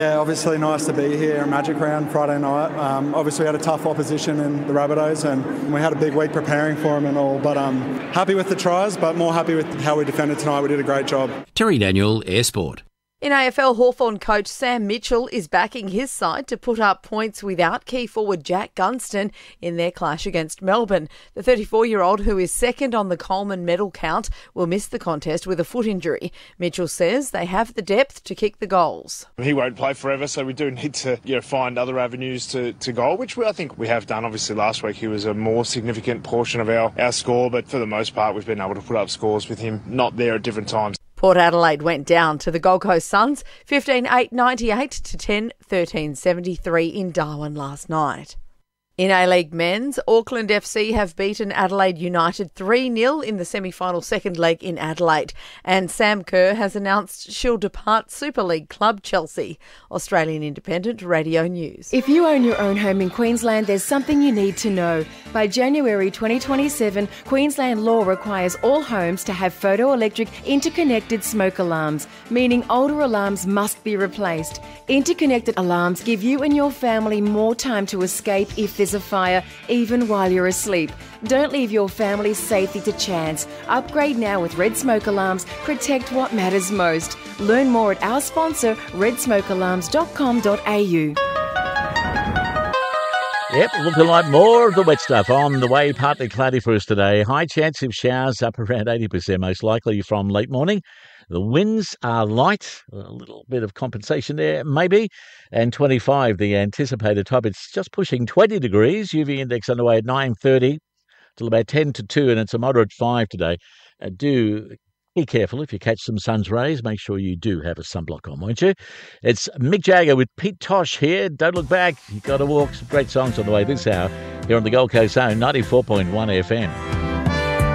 Yeah, obviously nice to be here, Magic Round Friday night. Obviously we had a tough opposition in the Rabbitohs and we had a big week preparing for them and all, but happy with the tries, but more happy with how we defended tonight. We did a great job. Terry Daniel, Air Sport. In AFL, Hawthorn coach Sam Mitchell is backing his side to put up points without key forward Jack Gunston in their clash against Melbourne. The 34-year-old, who is second on the Coleman medal count, will miss the contest with a foot injury. Mitchell says they have the depth to kick the goals. He won't play forever, so we do need to find other avenues to goal, which I think we have done. Obviously, last week he was a more significant portion of our score, but for the most part we've been able to put up scores with him not there at different times. Port Adelaide went down to the Gold Coast Suns 15-8-98 to 10-13-73 in Darwin last night. In A-League Men's, Auckland FC have beaten Adelaide United 3-0 in the semi-final second leg in Adelaide. And Sam Kerr has announced she'll depart Super League club Chelsea. Australian Independent Radio News. If you own your own home in Queensland, there's something you need to know. By January 2027, Queensland law requires all homes to have photoelectric interconnected smoke alarms, meaning older alarms must be replaced. Interconnected alarms give you and your family more time to escape if there's a fire, even while you're asleep. Don't leave your family's safety to chance. Upgrade now with Red Smoke Alarms. Protect what matters most. Learn more at our sponsor, redsmokealarms.com.au. Yep, looking like more of the wet stuff on the way. Partly cloudy for us today. High chance of showers up around 80%, most likely from late morning. The winds are light, a little bit of compensation there, maybe. And 25, the anticipated top. It's just pushing 20 degrees. UV index underway at 9:30 till about 10 to 2, and it's a moderate 5 today. Do be careful if you catch some sun's rays. Make sure you do have a sunblock on, won't you? It's Mick Jagger with Pete Tosh here. Don't look back. You've got to walk. Some great songs on the way this hour here on the Gold Coast Zone, 94.1 FM.